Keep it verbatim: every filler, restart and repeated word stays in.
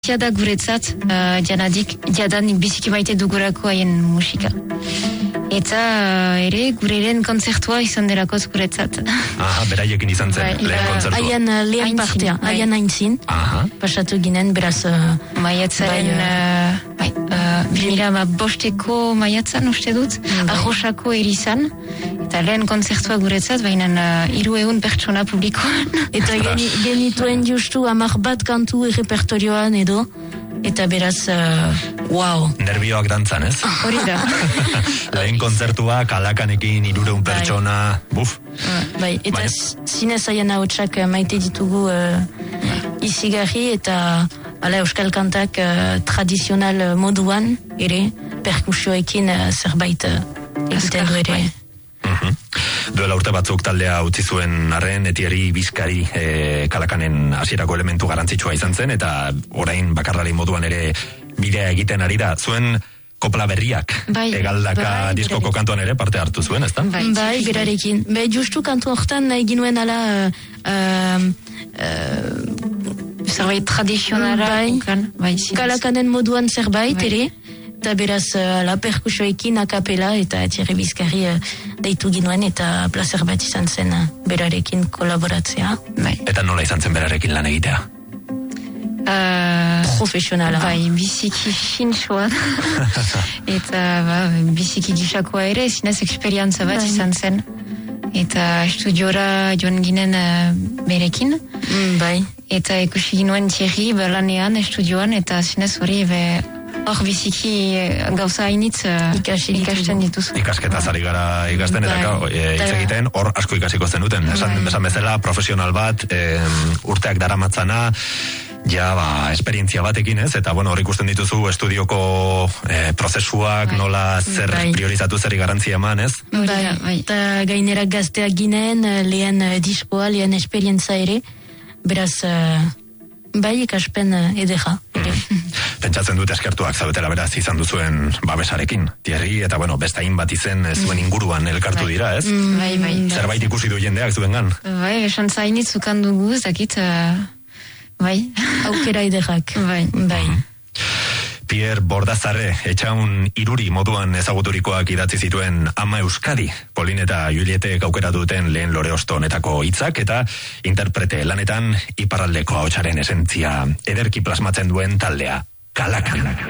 Jada guretzat, uh, janadik, jadanik biziki maite dugurako haien musika. Eta uh, ere, gure lehen konzertua izan delakoz guretzat. Aha, beraiekin izan zen, Bai, lehen konzertua. Haien uh, lehen partea, haien aintzin. Aha. Pasatu ginen, beraz... Uh, Maiatzaren, uh, bai, uh, bimila bosteko maiatzan uste dut, bai. Arrosako erizan. Eta lehen konzertua guretzat, baina uh, hiru egun pertsona publikoan. Eta geni, genituen justu hamar bat kantu errepertorioan edo. Eta beraz, uh, wow. Nervioak dantzan, ez? Hori da. Lehen kontzertua, kalakanekin, irureun Bai. pertsona, buf. Bai, eta Baina- z- zinez haien hautsak uh, maite ditugu uh, izigarri eta ala euskal kantak uh, tradizional moduan ere, perkusioekin uh, zerbait uh, egiten du ere. Bai. Mhm. Duela urte batzuk taldea utzi zuen arren, Etieri Bizkari e, kalakanen hasierako elementu garrantzitsua izan zen, eta orain bakarrari moduan ere bidea egiten ari da. Zuen kopla berriak, Bai, egaldaka bai, diskoko berarekin. kantuan ere parte hartu zuen, ezta? Bai, Bai, bai. berarekin. Bai, justu kantu hortan nahi ginuen ala... Uh, uh, Zerbait tradizionala. Bai. ukan, bai, zinez. kalakanen moduan zerbait Bai. ere, eta beraz uh, la perkusioekin akapela eta Thierry Bizkarri uh, deitu ginuen eta plazer bat izan zen uh, berarekin kolaboratzea. Bai. Eta nola izan zen berarekin lan egitea? Uh, Profesionala. Bai, biziki xintxoa. Eta ba, biziki gisakoa ere, zinez eksperientza bat Bai. izan zen. Eta estudiora joan ginen uh, berekin. Mm, bai. Eta ikusi ginuen Thierry ba, lanean estudioan, eta zinez hori be, hor biziki eh, gauza hainitz uh, Ikasi ditugu. ikasten dituzu. Ikasketa zari gara ikasten eta Bai. gau, e, hitz Bai. egiten, hor asko ikasiko zenuten. Esan, Bai. esan bezala, profesional bat, e, urteak daramatzana, ja, ba, esperientzia batekin ez, eta bueno, hor ikusten dituzu estudioko e, prozesuak, Bai. nola zer Bai. priorizatu, zer garrantzia eman, ez? Hori Bai, da, bai. eta gainera gazteak ginen, uh, lehen uh, diskoa, lehen esperientza ere, beraz, uh, bai ikaspen uh, edera. Ere. Pentsatzen dut eskertuak zaudetela beraz izan duzuen babesarekin. Thierry, eta bueno, beste hainbat izen eh, zuen inguruan elkartu Bai. dira, ez? Bai, bai. Zerbait ikusi du jendeak zuengan. Bai, esan zainitz ukan dugu, zakit, uh, bai. Aukera ederak. Bai. Bai. Pierre Bordazarre, etxaun iruri moduan ezaguturikoak idatzi zituen Ama Euskadi, Polin eta Julietek aukeratu duten lehen Loreosto honetako hitzak eta interprete lanetan iparraldeko ahotsaren esentzia ederki plasmatzen duen taldea, Kalakan.